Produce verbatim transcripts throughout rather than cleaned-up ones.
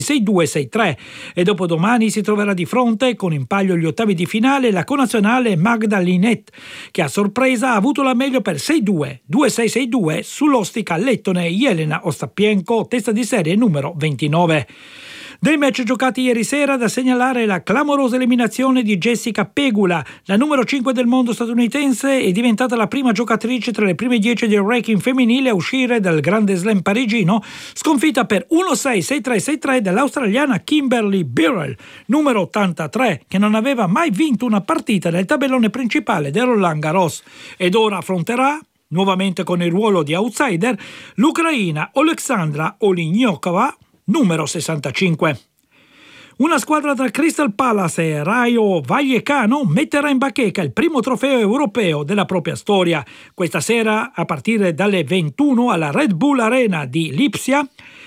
sei due sei tre, e dopodomani si troverà di fronte con in palio gli ottavi di finale la connazionale Magda Linette, che a sorpresa ha avuto la meglio per sei due, due sei sei due sull'ostica lettone Jelena Ostapenko, testa di serie numero ventinove. Dei match giocati ieri sera da segnalare la clamorosa eliminazione di Jessica Pegula, la numero cinque del mondo statunitense, è diventata la prima giocatrice tra le prime dieci del ranking femminile a uscire dal Grande Slam parigino, sconfitta per uno sei sei tre sei tre dall'australiana Kimberly Birrell, numero ottantatré, che non aveva mai vinto una partita nel tabellone principale del Roland Garros, ed ora affronterà, nuovamente con il ruolo di outsider, l'ucraina Oleksandra Olynyokova, numero sessantacinque. Una squadra tra Crystal Palace e Rayo Vallecano metterà in bacheca il primo trofeo europeo della propria storia. Questa sera, a partire dalle ventuno alla Red Bull Arena di Lipsia,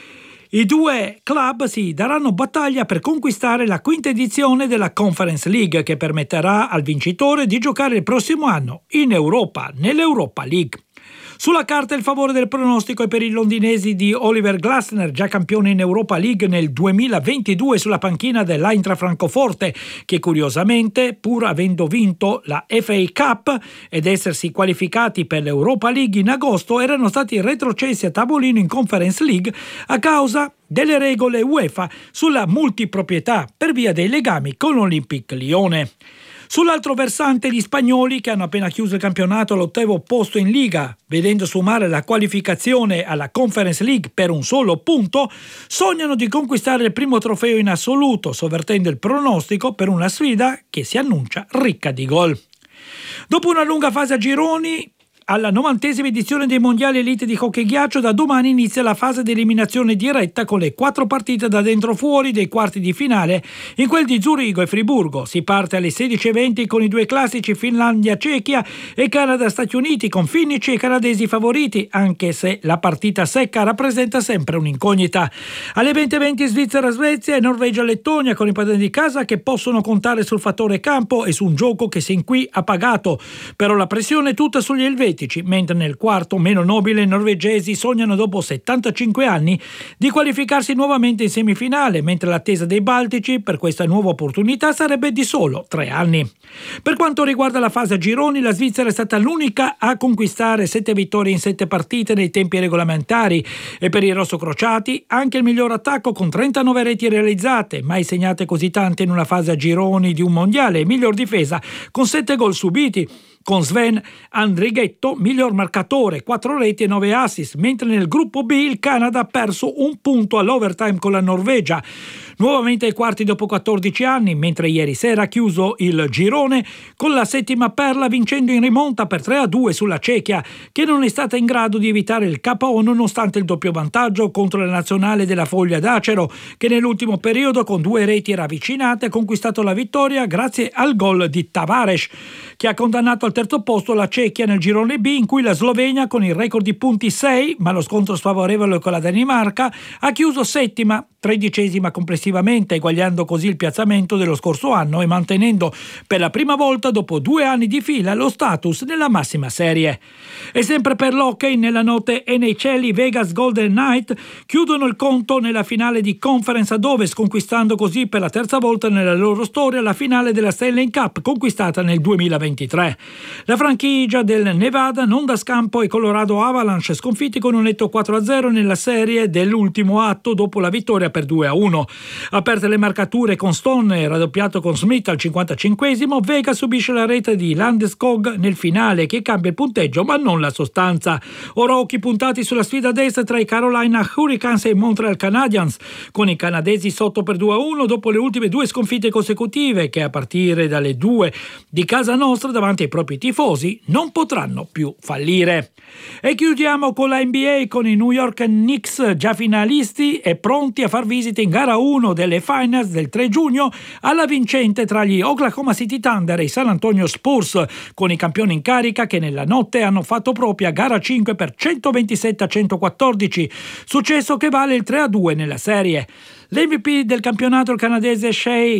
i due club si daranno battaglia per conquistare la quinta edizione della Conference League, che permetterà al vincitore di giocare il prossimo anno in Europa, nell'Europa League. Sulla carta il favore del pronostico è per i londinesi di Oliver Glasner, già campione in Europa League nel duemilaventidue sulla panchina dell'Eintracht Francoforte, che curiosamente, pur avendo vinto la F A Cup ed essersi qualificati per l'Europa League in agosto, erano stati retrocessi a tavolino in Conference League a causa delle regole UEFA sulla multiproprietà per via dei legami con l'Olympique Lione. Sull'altro versante gli spagnoli, che hanno appena chiuso il campionato all'ottavo posto in Liga, vedendo sfumare la qualificazione alla Conference League per un solo punto, sognano di conquistare il primo trofeo in assoluto, sovvertendo il pronostico per una sfida che si annuncia ricca di gol. Dopo una lunga fase a gironi, alla novantesima edizione dei mondiali elite di hockey ghiaccio, da domani inizia la fase di eliminazione diretta con le quattro partite da dentro fuori dei quarti di finale in quel di Zurigo e Friburgo. Si parte alle sedici e venti con i due classici Finlandia-Cechia e Canada-Stati Uniti, con finnici e canadesi favoriti, anche se la partita secca rappresenta sempre un'incognita. Alle venti e venti Svizzera-Svezia e Norvegia-Lettonia, con i padroni di casa che possono contare sul fattore campo e su un gioco che sin qui ha pagato. Però la pressione è tutta sugli elvetici, mentre nel quarto meno nobile i norvegesi sognano dopo settantacinque anni di qualificarsi nuovamente in semifinale, mentre l'attesa dei baltici per questa nuova opportunità sarebbe di solo tre anni. Per quanto riguarda la fase a gironi, la Svizzera è stata l'unica a conquistare sette vittorie in sette partite nei tempi regolamentari, e per i rossocrociati anche il miglior attacco con trentanove reti realizzate, mai segnate così tante in una fase a gironi di un mondiale, e miglior difesa con sette gol subiti, con Sven Andrighetto miglior marcatore, quattro reti e nove assist, mentre nel gruppo B il Canada ha perso un punto all'overtime con la Norvegia. Nuovamente ai quarti dopo quattordici anni, mentre ieri sera ha chiuso il girone con la settima perla, vincendo in rimonta per tre a due sulla Cechia, che non è stata in grado di evitare il K O nonostante il doppio vantaggio contro la nazionale della Foglia d'Acero, che nell'ultimo periodo con due reti ravvicinate ha conquistato la vittoria grazie al gol di Tavares, che ha condannato al terzo posto la Cechia nel girone B, in cui la Slovenia, con il record di punti sei, ma lo scontro sfavorevole con la Danimarca, ha chiuso settima, tredicesima complessivamente, eguagliando così il piazzamento dello scorso anno e mantenendo per la prima volta dopo due anni di fila lo status nella massima serie. E sempre per l'hockey, nella notte N H L i Vegas Golden Knights chiudono il conto nella finale di Conference ad Ovest, conquistando così per la terza volta nella loro storia la finale della Stanley Cup, conquistata nel duemilaventitré. La franchigia del Nevada non dà scampo ai Colorado Avalanche, sconfitti con un netto quattro a zero nella serie dell'ultimo atto dopo la vittoria per due a uno. Aperte le marcature con Stone, raddoppiato con Smith al cinquantacinquesimo, Vegas subisce la rete di Landeskog nel finale, che cambia il punteggio ma non la sostanza. Ora occhi puntati sulla sfida ad est tra i Carolina Hurricanes e i Montreal Canadiens, con i canadesi sotto per due a uno dopo le ultime due sconfitte consecutive, che a partire dalle due di casa nostra davanti ai propri tifosi non potranno più fallire. E chiudiamo con la N B A, con i New York Knicks già finalisti e pronti a far visita in gara uno delle Finals del tre giugno alla vincente tra gli Oklahoma City Thunder e i San Antonio Spurs, con i campioni in carica che nella notte hanno fatto propria gara cinque per centoventisette a centoquattordici, successo che vale il tre a due nella serie. L'M V P del campionato, il canadese Shai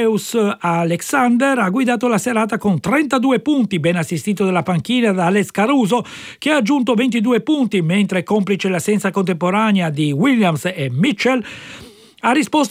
Gilgeous-Alexander, ha guidato la serata con trentadue punti, ben assistito dalla panchina da Alex Caruso, che ha aggiunto ventidue punti, mentre, complice l'assenza contemporanea di Williams e Mitchell, ha risposto